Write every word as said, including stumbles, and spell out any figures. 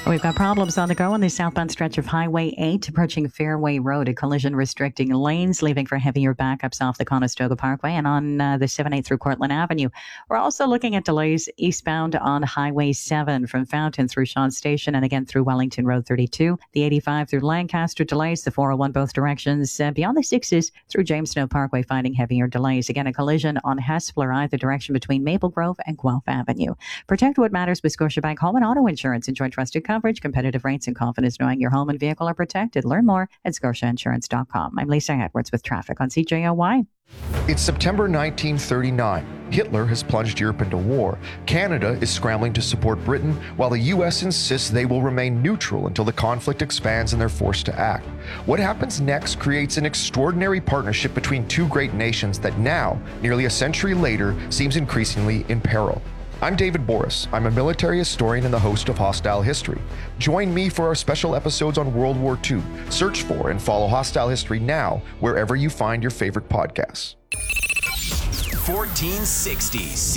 We've got problems on the go on the southbound stretch of Highway eight approaching Fairway Road. A collision restricting lanes, leaving for heavier backups off the Conestoga Parkway and on uh, the seven eight through Cortland Avenue. We're also looking at delays eastbound on Highway seven from Fountain through Shawn Station and again through Wellington Road thirty-two. The eighty-five through Lancaster delays, the four oh one both directions. Uh, beyond the sixes through James Snow Parkway finding heavier delays. Again, a collision on Hespeler either direction between Maple Grove and Guelph Avenue. Protect what matters with Scotiabank Home and Auto Insurance. Enjoy trusted coverage, competitive rates, and confidence knowing your home and vehicle are protected. Learn more at scotia insurance dot com. I'm Lisa Edwards with traffic on C J O Y. It's September nineteen thirty-nine. Hitler has plunged Europe into war. Canada is scrambling to support Britain, while the U S insists they will remain neutral until the conflict expands and they're forced to act. What happens next creates an extraordinary partnership between two great nations that now, nearly a century later, seems increasingly in peril. I'm David Boris. I'm a military historian and the host of Hostile History. Join me for our special episodes on World War Two. Search for and follow Hostile History now, wherever you find your favorite podcasts. fourteen sixty